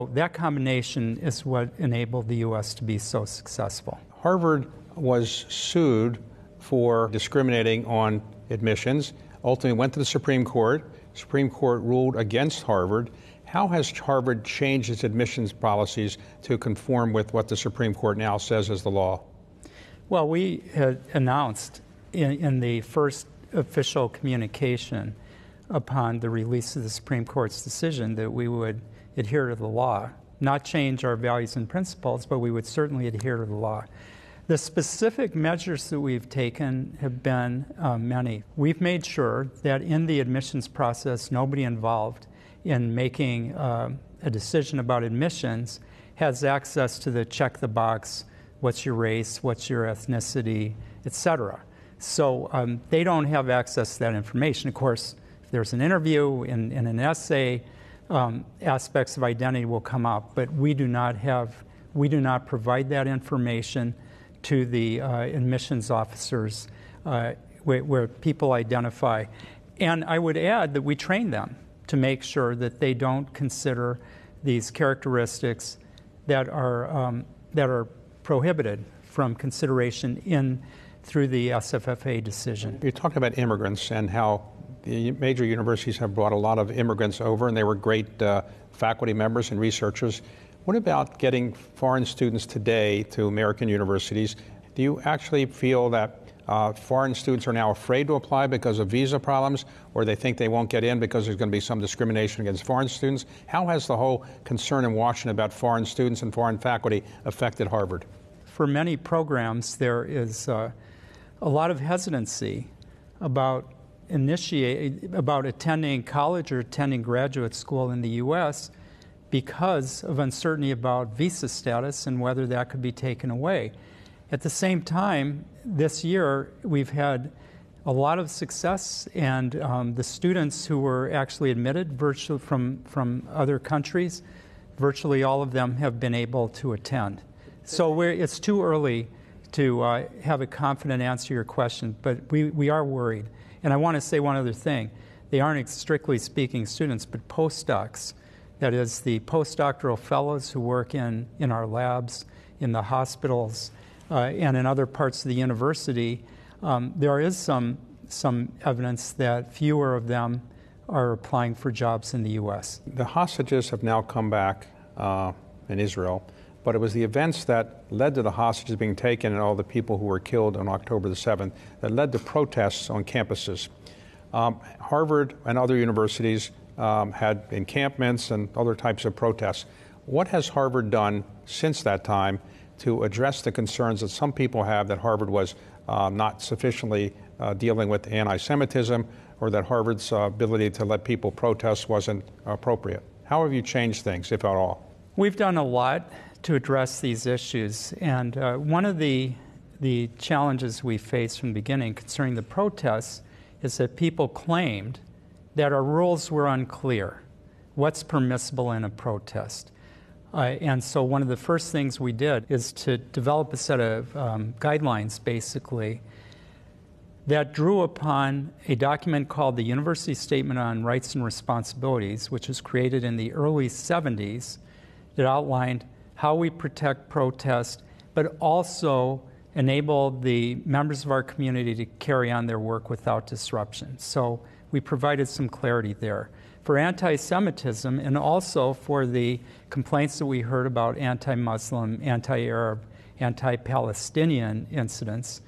That combination is what enabled the U.S. to be so successful. Harvard was sued for discriminating on admissions, ultimately went to the Supreme Court. Supreme Court ruled against Harvard. How has Harvard changed its admissions policies to conform with what the Supreme Court now says is the law? Well, we had announced in the first official communication upon the release of the Supreme Court's decision that we would adhere to the law, not change our values and principles, but we would certainly adhere to the law. The specific measures that we've taken have been many. We've made sure that in the admissions process, nobody involved in making a decision about admissions has access to the check the box, what's your race, what's your ethnicity, etc. So they don't have access to that information. Of course, if there's an interview in an essay, aspects of identity will come up, but we do not provide that information to the admissions officers where people identify. And I would add that we train them to make sure that they don't consider these characteristics that are prohibited from consideration through the SFFA decision. You talked about immigrants and how the major universities have brought a lot of immigrants over, and they were great faculty members and researchers. What about getting foreign students today to American universities? Do you actually feel that foreign students are now afraid to apply because of visa problems, or they think they won't get in because there's going to be some discrimination against foreign students? How has the whole concern in Washington about foreign students and foreign faculty affected Harvard? For many programs, there is a lot of hesitancy about attending college or attending graduate school in the U.S. because of uncertainty about visa status and whether that could be taken away. At the same time, this year we've had a lot of success, and the students who were actually admitted virtually from other countries, virtually all of them have been able to attend. So it's too early to have a confident answer to your question, but we are worried. And I want to say one other thing. They aren't strictly speaking students, but postdocs. That is, the postdoctoral fellows who work in our labs, in the hospitals, and in other parts of the university. There is some evidence that fewer of them are applying for jobs in the U.S. The hostages have now come back in Israel, but it was the events that led to the hostages being taken and all the people who were killed on October the 7th that led to protests on campuses. Harvard and other universities had encampments and other types of protests. What has Harvard done since that time to address the concerns that some people have that Harvard was not sufficiently dealing with anti-Semitism, or that Harvard's ability to let people protest wasn't appropriate? How have you changed things, if at all? We've done a lot to address these issues, and one of the challenges we faced from the beginning concerning the protests is that people claimed that our rules were unclear. What's permissible in a protest? And so one of the first things we did is to develop a set of guidelines, basically, that drew upon a document called the University Statement on Rights and Responsibilities, which was created in the early 70s, that outlined how we protect protest, but also enable the members of our community to carry on their work without disruption. So we provided some clarity there. For anti-Semitism, and also for the complaints that we heard about anti-Muslim, anti-Arab, anti-Palestinian incidents,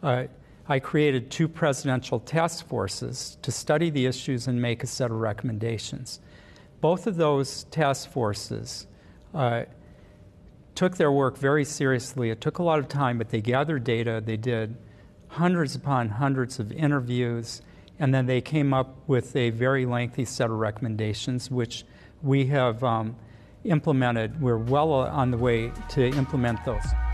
I created 2 presidential task forces to study the issues and make a set of recommendations. Both of those task forces took their work very seriously. It took a lot of time, but they gathered data. They did hundreds upon hundreds of interviews, and then they came up with a very lengthy set of recommendations, which we have implemented. We're well on the way to implement those.